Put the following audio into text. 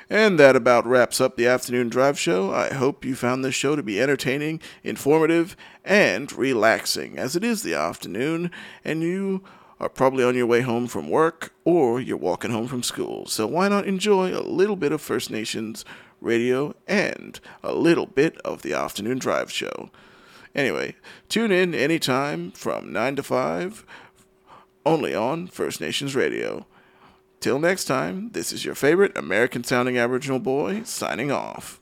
And that about wraps up the Afternoon Drive Show. I hope you found this show to be entertaining, informative, and relaxing, as it is the afternoon, and you are probably on your way home from work, or you're walking home from school. So why not enjoy a little bit of First Nations radio and a little bit of the Afternoon Drive Show. Anyway, tune in anytime from 9 to 5, only on First Nations Radio. Till next time, this is your favorite American-sounding Aboriginal boy, signing off.